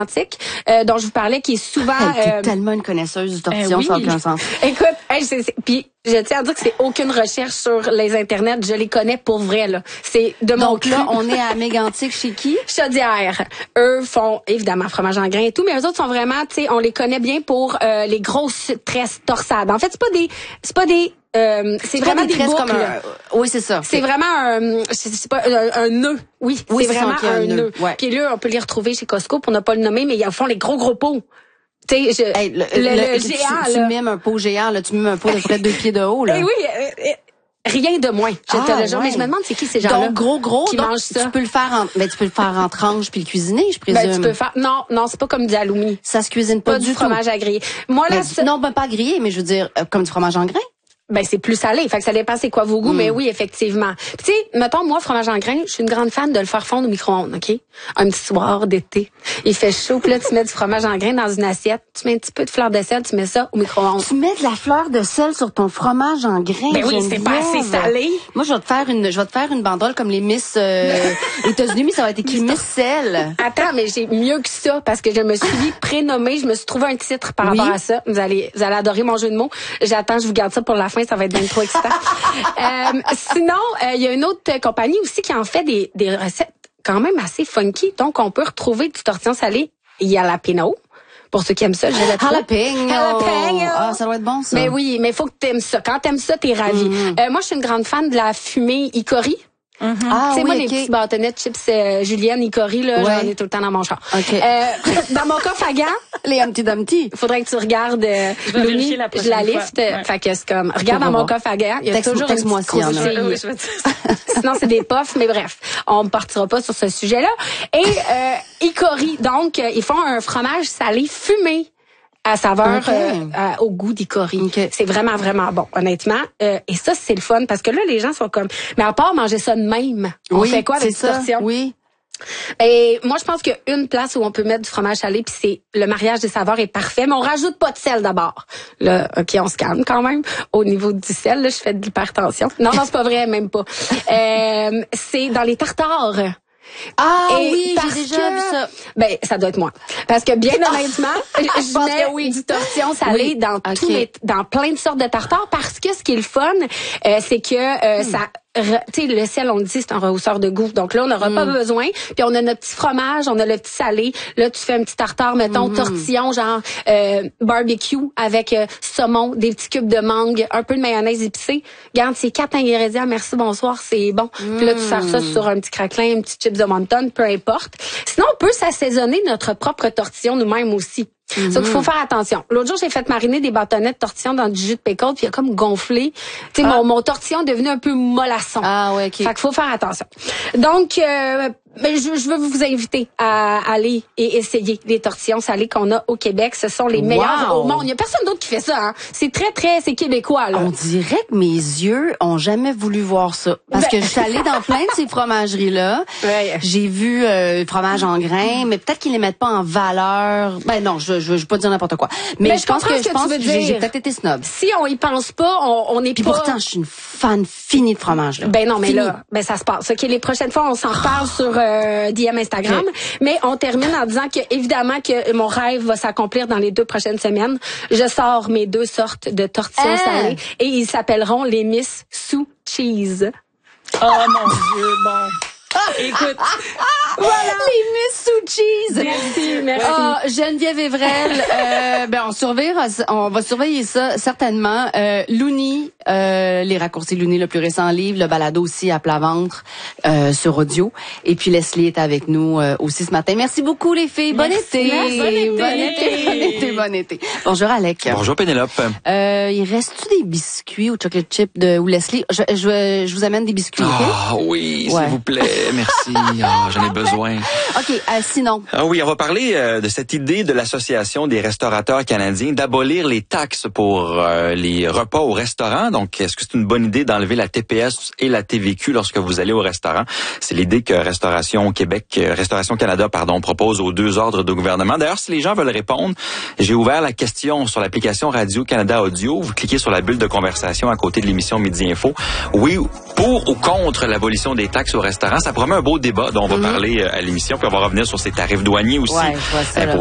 dont je vous parlais, qui est souvent... T'es tellement une connaisseuse du tortillon, ça n'a aucun sens. Écoute, puis je tiens à dire que c'est aucune recherche sur les internets, je les connais pour vrai, là. C'est de mon Donc là, on est à Mégantic chez qui? Chaudière. Eux font, évidemment, fromage en grains et tout, mais eux autres sont vraiment, tu sais, on les connaît bien pour les grosses tresses torsades. En fait, c'est vraiment des boucles. Comme oui, c'est ça. C'est vraiment un nœud. Oui, c'est vraiment un nœud. Ouais. Puis là, on peut les retrouver chez Costco pour ne pas le nommer, mais ils font les gros pots. Tu sais, le géant, tu mimes un pot géant, là, tu mimes un pot de près de 2 pieds de haut, là. Eh oui, rien de moins. Mais je me demande c'est qui ces gens-là. Donc gros, qui mangent ça. Tu peux le faire en tranches puis le cuisiner, je présume. Tu peux faire. Non, c'est pas comme du halloumi. Ça se cuisine pas du fromage à griller. Moi là, non, pas grillé, mais je veux dire comme du fromage en grains. Ben c'est plus salé, fait que ça dépend c'est quoi vos goûts, mais oui effectivement. Tu sais, mettons moi fromage en grains, je suis une grande fan de le faire fondre au micro-ondes, OK? Un petit soir d'été, il fait chaud, puis là tu mets du fromage en grains dans une assiette, tu mets un petit peu de fleur de sel, tu mets ça au micro-ondes. Tu mets de la fleur de sel sur ton fromage en grains. Ben oui, c'est pas assez salé. Moi je vais te faire une banderole comme les Miss États-Unis, mais ça va être écrit Miss Sel. Attends, mais j'ai mieux que ça parce que je me suis prénommée, je me suis trouvé un titre par rapport à ça. Vous allez adorer mon jeu de mots. J'attends, je vous garde ça pour la fin. Ça va être bien trop excitant. Sinon, il y a une autre compagnie aussi qui en fait des recettes quand même assez funky. Donc, on peut retrouver du tortillon salé. Il y a jalapeno. Pour ceux qui aiment ça, jalapeno. Ah, ça doit être bon, ça. Mais oui, mais faut que t'aimes ça. Quand t'aimes ça, t'es ravi. Moi, je suis une grande fan de la fumée Icori. Ah oui, moi, les petits bâtonnets de chips Julienne Icori, là, j'en ai tout le temps dans mon char. Dans mon coffre à gants, les Humpty Dumpty. Il faudrait que tu regardes Looney, je la liste. Fait que c'est comme, regarde dans mon coffre à gants, il y a toujours une petite sinon, c'est des puffs, mais bref, on ne partira pas sur ce sujet-là. Et Icori, donc, ils font un fromage salé fumé à saveur au goût d'Icori. C'est vraiment, vraiment bon, honnêtement. Et ça, c'est le fun, parce que là, les gens sont comme... Mais à part manger ça de même, on fait quoi avec cette tortillon? Oui. Et moi, je pense qu'il y a une place où on peut mettre du fromage salé, puis c'est le mariage des saveurs est parfait, mais on rajoute pas de sel d'abord. Là, OK, on se calme quand même. Au niveau du sel, là, je fais de l'hypertension. Non, c'est pas vrai, même pas. C'est dans les tartares. Ah oui, j'ai déjà vu ça. Ben, ça doit être moi. Parce que bien honnêtement, je mets du tortillon salé dans dans plein de sortes de tartares, parce que ce qui est le fun, c'est que ça... Tu sais, le sel, on le dit, c'est un rehausseur de goût. Donc là, on n'aura pas besoin. Puis on a notre petit fromage, on a le petit salé. Là, tu fais un petit tartare, mettons, tortillon, genre barbecue avec saumon, des petits cubes de mangue, un peu de mayonnaise épicée. Garde, c'est 4 ingrédients. Merci, bonsoir, c'est bon. Puis là, tu sers ça sur un petit craquelin, un petit chips de wonton, peu importe. Sinon, on peut s'assaisonner notre propre tortillon nous-mêmes aussi. Donc, il faut faire attention. L'autre jour, j'ai fait mariner des bâtonnets de tortillon dans du jus de pickle, puis il a comme gonflé. Tu sais, mon tortillon est devenu un peu mollasson. Ah ouais, OK. Fait qu'il faut faire attention. Donc, je veux vous inviter à aller et essayer les tortillons salés qu'on a au Québec. Ce sont les meilleurs au monde. Il y a personne d'autre qui fait ça, hein. C'est c'est québécois, là. On dirait que mes yeux ont jamais voulu voir ça. Parce que je suis allée dans plein de ces fromageries-là. Ouais. J'ai vu fromage en grains, mais peut-être qu'ils les mettent pas en valeur. Ben non, je veux pas dire n'importe quoi. Mais je pense que j'ai peut-être été snob. Si on y pense pas, on est puis pas... pourtant, je suis une fan finie de fromage, là. Ben non, mais là, ça se passe. OK, les prochaines fois, on s'en reparle sur DM Instagram. Mais on termine en disant que, évidemment, que mon rêve va s'accomplir dans les 2 prochaines semaines. Je sors mes 2 sortes de tortillons salés et ils s'appelleront les Miss Sous Cheese. Oh mon Dieu, bon. Écoute, voilà les Miss Sous Cheese. Merci. Geneviève Evrel, on va surveiller ça certainement. Looney, les raccourcis Looney, le plus récent livre, le balado aussi à plat ventre sur audio. Et puis Leslie est avec nous aussi ce matin. Merci beaucoup les filles. Bon été. Bon été. Bonjour Alec. Bonjour Pénélope. Il reste-tu des biscuits au chocolate chip ou Leslie? Je vous amène des biscuits. Ah oui, s'il vous plaît. Merci, j'en ai besoin. OK, sinon. Ah oui, on va parler de cette idée de l'Association des restaurateurs canadiens d'abolir les taxes pour les repas au restaurant. Donc, est-ce que c'est une bonne idée d'enlever la TPS et la TVQ lorsque vous allez au restaurant? C'est l'idée que Restauration Canada, propose aux 2 ordres de gouvernement. D'ailleurs, si les gens veulent répondre, j'ai ouvert la question sur l'application Radio-Canada Audio. Vous cliquez sur la bulle de conversation à côté de l'émission Midi Info. Oui, pour ou contre l'abolition des taxes au restaurant. Ça ça promet un beau débat dont on va parler à l'émission, puis on va revenir sur ces tarifs douaniers aussi. Ouais, je vois ça,